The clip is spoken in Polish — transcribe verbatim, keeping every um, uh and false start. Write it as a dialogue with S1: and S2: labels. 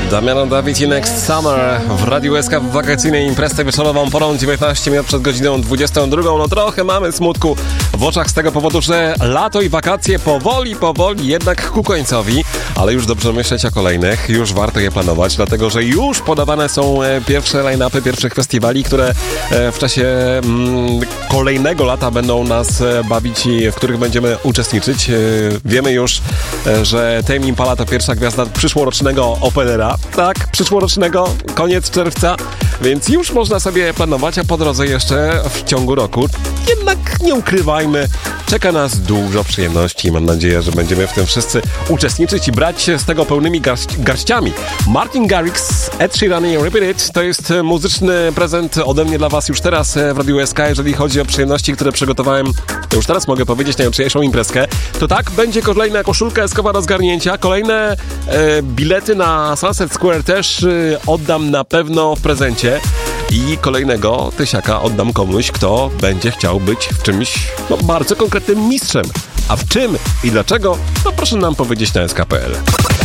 S1: Damian Dawid i Next Summer w Radiu S K w wakacyjnej imprezie wieczorową porą dziewiętnaście minut przed godziną dwudziestą drugą. No trochę mamy smutku w oczach z tego powodu, że lato i wakacje powoli, powoli jednak ku końcowi, ale już dobrze myśleć o kolejnych, już warto je planować, dlatego że już podawane są pierwsze line-upy pierwszych festiwali, które w czasie mm, kolejnego lata będą nas bawić i w których będziemy uczestniczyć. Wiemy już, że Tame Impala to pierwsza gwiazda przyszłorocznego Openera. Tak, przyszłorocznego, koniec czerwca, więc już można sobie planować, a po drodze jeszcze w ciągu roku. Jednak nie ukrywajmy, czeka nas dużo przyjemności i mam nadzieję, że będziemy w tym wszyscy uczestniczyć i brać się z tego pełnymi garść, garściami. Martin Garrix, Ed Sheeran i Repeat It to jest muzyczny prezent ode mnie dla Was już teraz w Radiu S K, jeżeli chodzi o przyjemności, które przygotowałem. To już teraz mogę powiedzieć najjutrzejszą imprezkę. To tak, będzie kolejna koszulka eskowa do zgarnięcia, kolejne e, bilety na Sunset Square też e, oddam na pewno w prezencie. I kolejnego tysiaka oddam komuś, kto będzie chciał być w czymś no, bardzo konkretnym mistrzem. A w czym i dlaczego, to proszę nam powiedzieć na S K kropka P L.